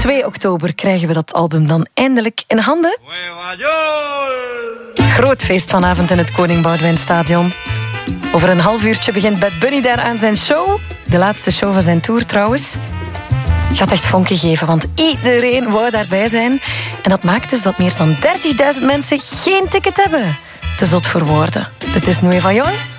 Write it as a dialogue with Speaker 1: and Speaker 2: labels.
Speaker 1: 2 oktober krijgen we dat album dan eindelijk in handen. Groot feest vanavond in het Koning Boudewijnstadion. Over een half uurtje begint Bad Bunny daar aan zijn show. De laatste show van zijn tour trouwens. Gaat echt vonken geven, want iedereen wou daarbij zijn. En dat maakt dus dat meer dan 30.000 mensen geen ticket hebben. Te zot voor woorden. Dit is Nueva York.